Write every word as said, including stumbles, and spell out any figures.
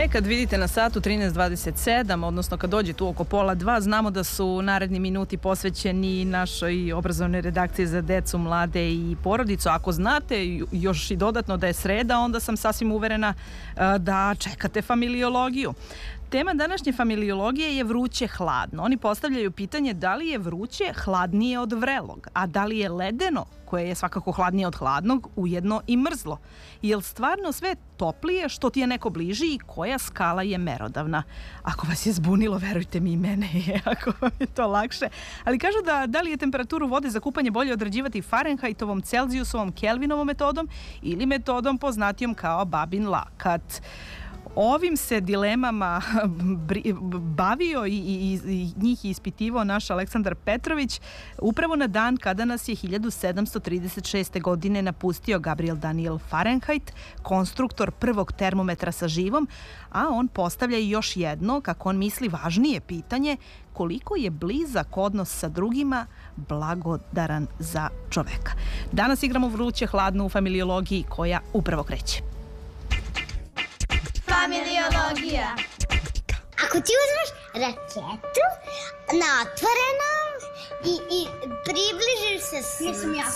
E, kad vidite na satu trinaest dvadeset sedam, odnosno kad dođe tu oko pola dva, znamo da su naredni minuti posvećeni našoj obrazovnoj redakciji za decu, mlade i porodicu. Ako znate još i dodatno da je sreda, onda sam sasvim uverena da čekate familiologiju. Tema današnje familiologije je vruće hladno. Oni postavljaju pitanje da li je vruće hladnije od vrelog, a da li je ledeno, koje je svakako hladnije od hladnog, ujedno i mrzlo. Jel stvarno sve toplije što ti je neko bliži i koja skala je merodavna? Ako vas je zbunilo, verujte mi, i mene je, ako vam je to lakše. Ali kažu da da li je temperaturu vode za kupanje bolje određivati Fahrenheitovom, Celzijusovom, Kelvinovom metodom ili metodom poznatijom kao babin lakat. Ovim se dilemama bavio i, i, i njih je ispitivao naš Aleksandar Petrović upravo na dan kada nas je hiljadu sedamsto trideset šeste. godine napustio Gabriel Daniel Fahrenheit, konstruktor prvog termometra sa živom, a on postavlja i još jedno, kako on misli, važnije pitanje: koliko je blizak odnos sa drugima blagodaran za čoveka. Danas igramo vruće hladno u familiologiji koja upravo kreće. Familiologija. Ako ti uzmeš raketu na otvorenom i, i približiš se